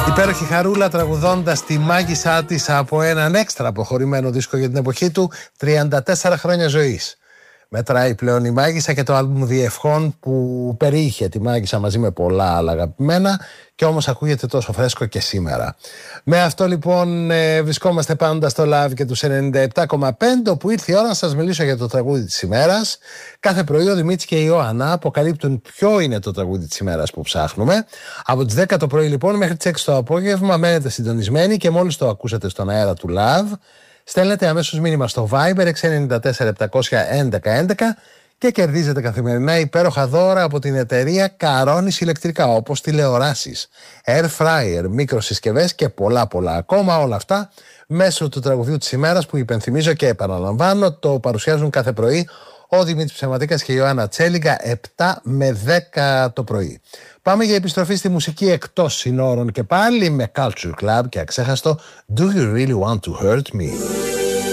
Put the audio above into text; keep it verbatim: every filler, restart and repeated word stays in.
Υπέροχη Χαρούλα τραγουδώντας τη μάγισσά της από έναν έξτρα προχωρημένο δίσκο για την εποχή του, τριάντα τέσσερα χρόνια ζωής. Μετράει πλέον η Μάγισσα και το άλμπουμ Διευχών που περιείχε τη Μάγισσα μαζί με πολλά άλλα αγαπημένα και όμως ακούγεται τόσο φρέσκο και σήμερα. Με αυτό λοιπόν ε, βρισκόμαστε πάντα στο Love και τους ενενήντα επτά κόμμα πέντε, όπου ήρθε η ώρα να σας μιλήσω για το τραγούδι της ημέρας. Κάθε πρωί ο Δημήτρης και η Ιωάννα αποκαλύπτουν ποιο είναι το τραγούδι της ημέρας που ψάχνουμε. Από τις δέκα το πρωί λοιπόν μέχρι τις έξι το απόγευμα μένετε συντονισμένοι και μόλις το ακούσατε στον αέρα του Love, στέλνετε αμέσως μήνυμα στο Viber έξι εννιά τέσσερα επτακόσια έντεκα έντεκα και κερδίζετε καθημερινά υπέροχα δώρα από την εταιρεία Καρώνης Ηλεκτρικά, όπως τηλεοράσεις, air fryer, μικροσυσκευές και πολλά πολλά ακόμα. Όλα αυτά μέσω του τραγουδιού της ημέρας που υπενθυμίζω και επαναλαμβάνω το παρουσιάζουν κάθε πρωί ο Δημήτρης Ψεματίκας και η Ιωάννα Τσέλιγκα επτά με δέκα το πρωί. Πάμε για επιστροφή στη μουσική εκτός συνόρων και πάλι με Culture Club και αξέχαστο Do You Really Want To Hurt Me.